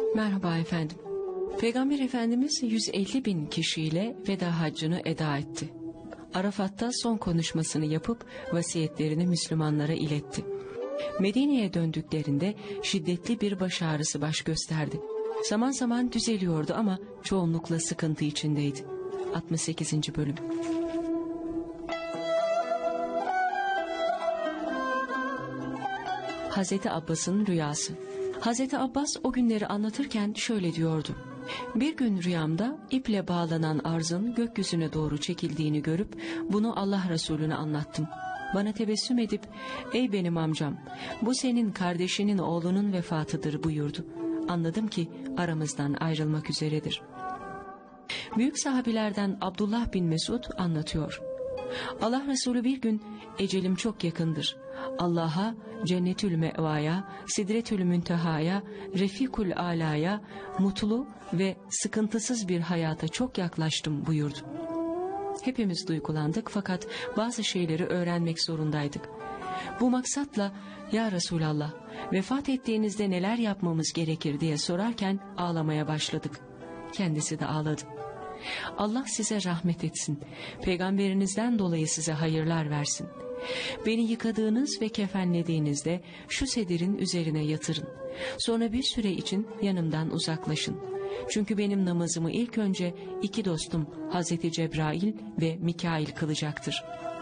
Merhaba efendim. Peygamber Efendimiz 150 bin kişiyle veda haccını eda etti. Arafat'ta son konuşmasını yapıp vasiyetlerini Müslümanlara iletti. Medine'ye döndüklerinde şiddetli bir baş ağrısı baş gösterdi. Zaman zaman düzeliyordu ama çoğunlukla sıkıntı içindeydi. 68. bölüm. Hazreti Abbas'ın rüyası. Hazreti Abbas o günleri anlatırken şöyle diyordu. Bir gün rüyamda iple bağlanan arzın gökyüzüne doğru çekildiğini görüp bunu Allah Resulüne anlattım. Bana tebessüm edip ey benim amcam bu senin kardeşinin oğlunun vefatıdır buyurdu. Anladım ki aramızdan ayrılmak üzeredir. Büyük sahabilerden Abdullah bin Mesud anlatıyor. Allah Resulü bir gün ecelim çok yakındır. Allah'a, cennetül mevaya, sidretül müntehaya, refikul alaya, mutlu ve sıkıntısız bir hayata çok yaklaştım buyurdu. Hepimiz duygulandık fakat bazı şeyleri öğrenmek zorundaydık. Bu maksatla ya Resulallah vefat ettiğinizde neler yapmamız gerekir diye sorarken ağlamaya başladık. Kendisi de ağladı. Allah size rahmet etsin, peygamberinizden dolayı size hayırlar versin. Beni yıkadığınız ve kefenlediğinizde şu sedirin üzerine yatırın. Sonra bir süre için yanımdan uzaklaşın. Çünkü benim namazımı ilk önce iki dostum Hazreti Cebrail ve Mikail kılacaktır.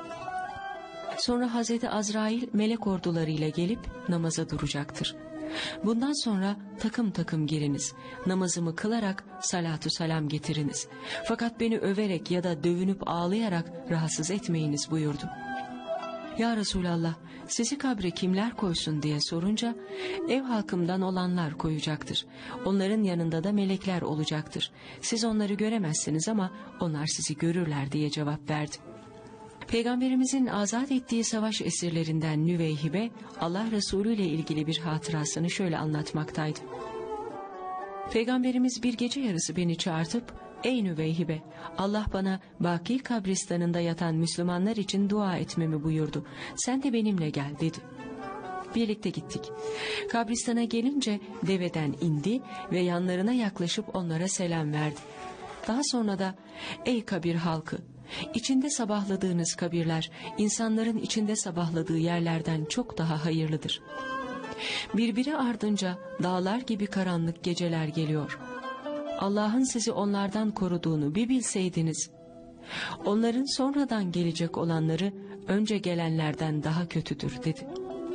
Sonra Hazreti Azrail melek ordularıyla gelip namaza duracaktır. Bundan sonra takım takım giriniz. Namazımı kılarak salatu salam getiriniz. Fakat beni överek ya da dövünüp ağlayarak rahatsız etmeyiniz buyurdu. Ya Resulallah sizi kabre kimler koysun diye sorunca ev halkımdan olanlar koyacaktır. Onların yanında da melekler olacaktır. Siz onları göremezsiniz ama onlar sizi görürler diye cevap verdi. Peygamberimizin azat ettiği savaş esirlerinden Nüveyhibe Allah Resulü ile ilgili bir hatırasını şöyle anlatmaktaydı. Peygamberimiz bir gece yarısı beni çağırtıp ey Nüveyhibe Allah bana Baki kabristanında yatan Müslümanlar için dua etmemi buyurdu. Sen de benimle gel dedi. Birlikte gittik. Kabristana gelince deveden indi ve yanlarına yaklaşıp onlara selam verdi. Daha sonra da ey kabir halkı İçinde sabahladığınız kabirler insanların içinde sabahladığı yerlerden çok daha hayırlıdır. Birbiri ardınca dağlar gibi karanlık geceler geliyor. Allah'ın sizi onlardan koruduğunu bir bilseydiniz. Onların sonradan gelecek olanları önce gelenlerden daha kötüdür dedi.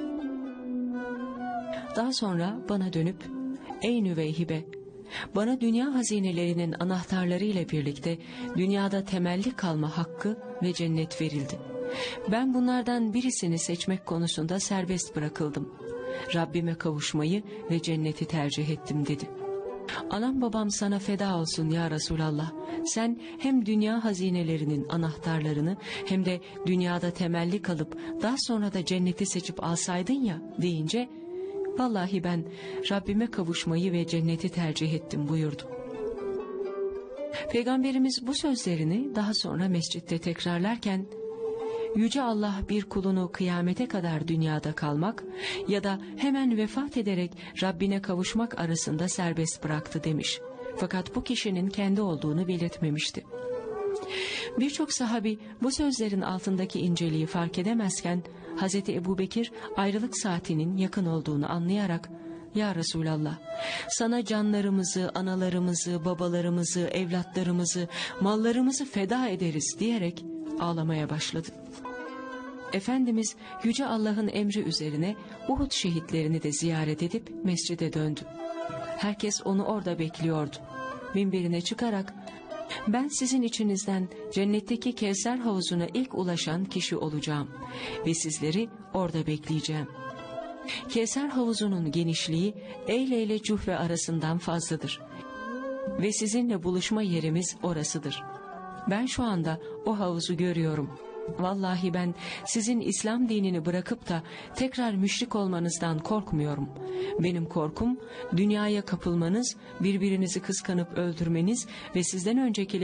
Daha sonra bana dönüp ey Nüveyhibe bana dünya hazinelerinin anahtarları ile birlikte dünyada temelli kalma hakkı ve cennet verildi. Ben bunlardan birisini seçmek konusunda serbest bırakıldım. Rabbime kavuşmayı ve cenneti tercih ettim dedi. Anam babam sana feda olsun ya Resulallah. Sen hem dünya hazinelerinin anahtarlarını hem de dünyada temelli kalıp daha sonra da cenneti seçip alsaydın ya deyince vallahi ben Rabbime kavuşmayı ve cenneti tercih ettim buyurdu. Peygamberimiz bu sözlerini daha sonra mescitte tekrarlarken Yüce Allah bir kulunu kıyamete kadar dünyada kalmak ya da hemen vefat ederek Rabbine kavuşmak arasında serbest bıraktı demiş. Fakat bu kişinin kendi olduğunu belirtmemişti. Birçok sahabi bu sözlerin altındaki inceliği fark edemezken Hazreti Ebubekir ayrılık saatinin yakın olduğunu anlayarak ya Resulallah sana canlarımızı, analarımızı, babalarımızı, evlatlarımızı, mallarımızı feda ederiz diyerek ağlamaya başladı. Efendimiz Yüce Allah'ın emri üzerine Uhud şehitlerini de ziyaret edip mescide döndü. Herkes onu orada bekliyordu. Minberine çıkarak ben sizin içinizden cennetteki Kevser havuzuna ilk ulaşan kişi olacağım ve sizleri orada bekleyeceğim. Kevser havuzunun genişliği Eyle ile Cuhve arasından fazladır ve sizinle buluşma yerimiz orasıdır. Ben şu anda o havuzu görüyorum. Vallahi ben sizin İslam dinini bırakıp da tekrar müşrik olmanızdan korkmuyorum. Benim korkum dünyaya kapılmanız, birbirinizi kıskanıp öldürmeniz ve sizden öncekileri